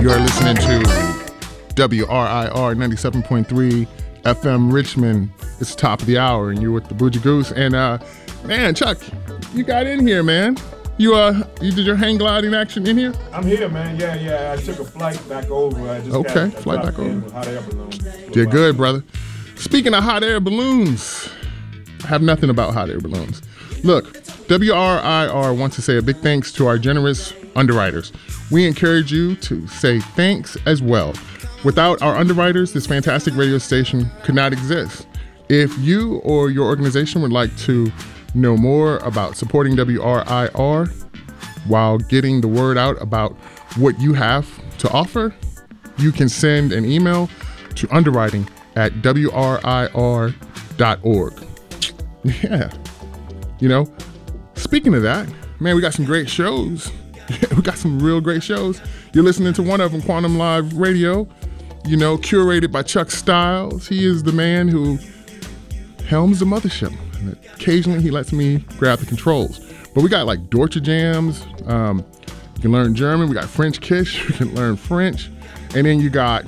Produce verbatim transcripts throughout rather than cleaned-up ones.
You're listening to W R I R ninety-seven point three F M Richmond. It's the top of the hour, and you're with the Bougie Goose. And uh, man, Chuck, you got in here, man. You uh, you did your hang gliding action in here? I'm here, man. Yeah, yeah. I took a flight back over. I just okay, got, flight back over. Hot air balloon. Did good, brother. Speaking of hot air balloons, I have nothing about hot air balloons. Look, W R I R wants to say a big thanks to our generous underwriters. We encourage you to say thanks as well. Without our underwriters, this fantastic radio station could not exist. If you or your organization would like to know more about supporting W R I R while getting the word out about what you have to offer, you can send an email to underwriting at W R I R dot org. Yeah. You know, speaking of that, man, we got some great shows. We got some real great shows. You're listening to one of them, Quantum Live Radio, you know, curated by Chuck Styles. He is the man who helms the mothership. And occasionally he lets me grab the controls. But we got like Deutsche Jams. Um, you can learn German. We got French Kiss. You can learn French. And then you got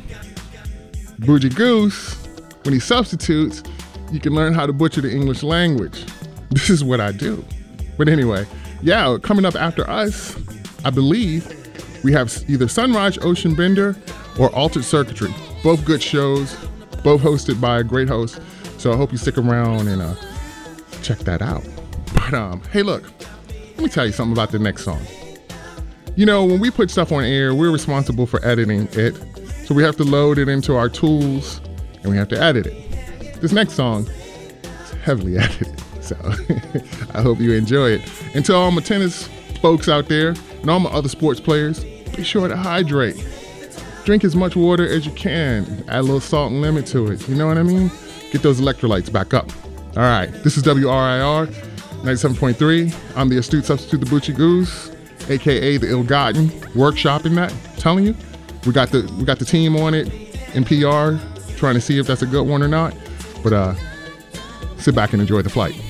Bougie Goose. When he substitutes, you can learn how to butcher the English language. This is what I do. But anyway, yeah, coming up after us, I believe we have either Sunrise Ocean Bender or Altered Circuitry. Both good shows, both hosted by a great host. So I hope you stick around and uh, check that out. But um, hey, look, let me tell you something about the next song. You know, when we put stuff on air, we're responsible for editing it. So we have to load it into our tools and we have to edit it. This next song is heavily edited. So I hope you enjoy it. And to all my tennis folks out there and all my other sports players, be sure to hydrate. Drink as much water as you can. Add a little salt and lemon to it. You know what I mean? Get those electrolytes back up. All right, this is W R I R ninety-seven point three. I'm the astute substitute, the Bougie Goose, A K A the ill-gotten, workshopping that. I'm telling you, we got the we got the team on it in P R, trying to see if that's a good one or not. But uh, sit back and enjoy the flight.